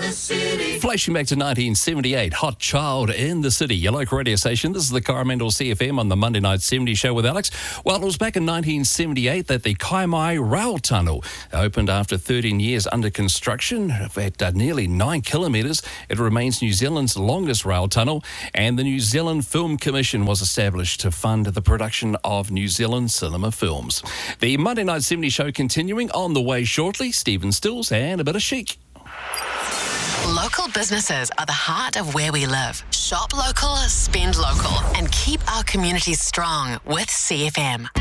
Flashing back to 1978, Hot Child in the City, your local radio station. This is the Coromandel CFM on the Monday Night 70 show with Alex. Well, it was back in 1978 that the Kaimai Rail Tunnel opened after 13 years under construction. At nearly 9 kilometres, it remains New Zealand's longest rail tunnel, and the New Zealand Film Commission was established to fund the production of New Zealand cinema films. The Monday Night 70 show continuing on the way shortly. Stephen Stills and a bit of Chic. Local businesses are the heart of where we live. Shop local, spend local, and keep our communities strong with CFM.